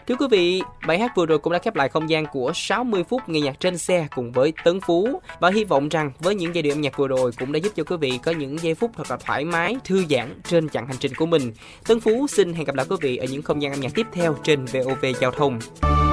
Thưa quý vị, bài hát vừa rồi cũng đã khép lại không gian của 60 phút nghe nhạc trên xe cùng với Tấn Phú. Và hy vọng rằng với những giai điệu âm nhạc vừa rồi cũng đã giúp cho quý vị có những giây phút thật là thoải mái, thư giãn trên chặng hành trình của mình. Tấn Phú xin hẹn gặp lại quý vị ở những không gian âm nhạc tiếp theo trên VOV Giao thông.